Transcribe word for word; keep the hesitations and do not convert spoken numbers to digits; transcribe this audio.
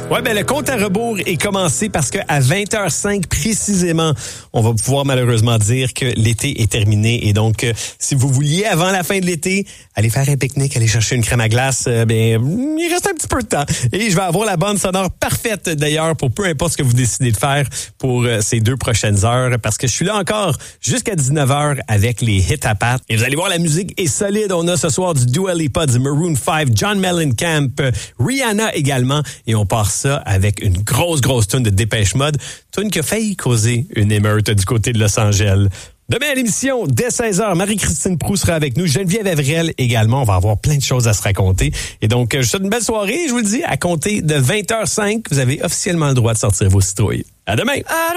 Ouais, ben le compte à rebours est commencé parce que à vingt heures cinq précisément, on va pouvoir malheureusement dire que l'été est terminé. Et donc, euh, si vous vouliez avant la fin de l'été aller faire un pique-nique, aller chercher une crème à glace, euh, ben il reste un petit peu de temps. Et je vais avoir la bande sonore parfaite d'ailleurs pour peu importe ce que vous décidez de faire pour euh, ces deux prochaines heures, parce que je suis là encore jusqu'à dix-neuf heures avec les hits à pattes. Et vous allez voir, la musique est solide. On a ce soir du Dua Lipa, du Maroon five, John Mellencamp, euh, Rihanna également, et on part ça avec une grosse, grosse tune de Dépêche Mode, tune qui a failli causer une émeute du côté de Los Angeles. Demain à l'émission, dès seize heures, Marie-Christine Proulx sera avec nous, Geneviève Avril également. On va avoir plein de choses à se raconter. Et donc, je vous souhaite une belle soirée. Je vous le dis, à compter de vingt heures cinq, vous avez officiellement le droit de sortir vos citrouilles. À demain!